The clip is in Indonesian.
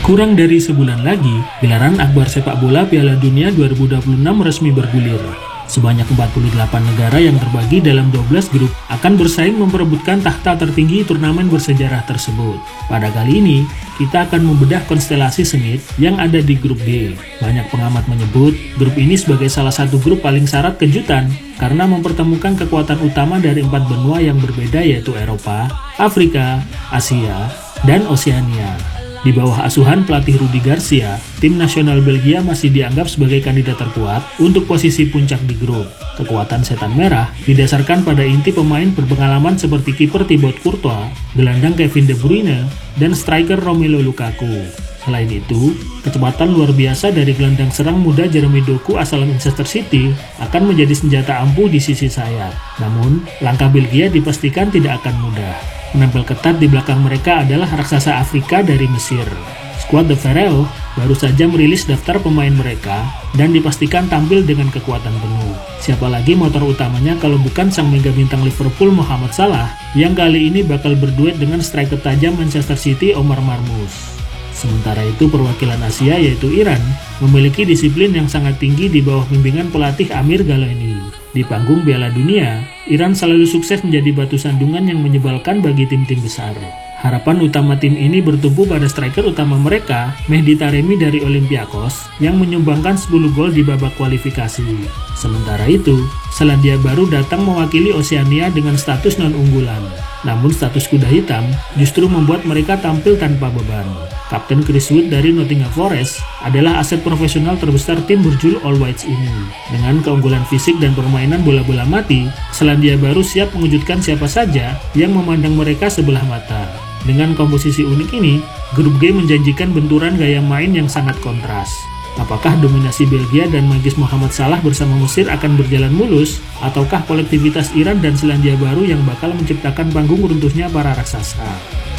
Kurang dari sebulan lagi, gelaran akbar sepak bola Piala Dunia 2026 resmi bergulir. Sebanyak 48 negara yang terbagi dalam 12 grup akan bersaing memperebutkan tahta tertinggi turnamen bersejarah tersebut. Pada kali ini, kita akan membedah konstelasi sengit yang ada di grup B. Banyak pengamat menyebut grup ini sebagai salah satu grup paling syarat kejutan karena mempertemukan kekuatan utama dari 4 benua yang berbeda, yaitu Eropa, Afrika, Asia, dan Oseania. Di bawah asuhan pelatih Rudi Garcia, tim nasional Belgia masih dianggap sebagai kandidat terkuat untuk posisi puncak di grup. Kekuatan setan merah didasarkan pada inti pemain berpengalaman seperti kiper Thibaut Courtois, gelandang Kevin De Bruyne, dan striker Romelu Lukaku. Selain itu, kecepatan luar biasa dari gelandang serang muda Jeremy Doku asal Manchester City akan menjadi senjata ampuh di sisi sayap. Namun, langkah Belgia dipastikan tidak akan mudah. Menempel ketat di belakang mereka adalah raksasa Afrika dari Mesir. Skuad The Pharaoh baru saja merilis daftar pemain mereka dan dipastikan tampil dengan kekuatan penuh. Siapa lagi motor utamanya kalau bukan sang mega bintang Liverpool Mohamed Salah yang kali ini bakal berduet dengan striker tajam Manchester City Omar Marmoush. Sementara itu perwakilan Asia yaitu Iran memiliki disiplin yang sangat tinggi di bawah bimbingan pelatih Amir Ghalani. Di panggung Piala Dunia, Iran selalu sukses menjadi batu sandungan yang menyebalkan bagi tim-tim besar. Harapan utama tim ini bertumpu pada striker utama mereka, Mehdi Taremi dari Olympiakos, yang menyumbangkan 10 gol di babak kualifikasi. Sementara itu, Selandia Baru datang mewakili Oseania dengan status non-unggulan. Namun status kuda hitam justru membuat mereka tampil tanpa beban. Kapten Chris Wood dari Nottingham Forest adalah aset profesional terbesar tim berjuluk All Whites ini. Dengan keunggulan fisik dan permainan bola-bola mati, Selandia Baru siap mengejutkan siapa saja yang memandang mereka sebelah mata. Dengan komposisi unik ini, grup G menjanjikan benturan gaya main yang sangat kontras. Apakah dominasi Belgia dan magis Mohamed Salah bersama Mesir akan berjalan mulus, ataukah kolektivitas Iran dan Selandia Baru yang bakal menciptakan panggung runtuhnya para raksasa?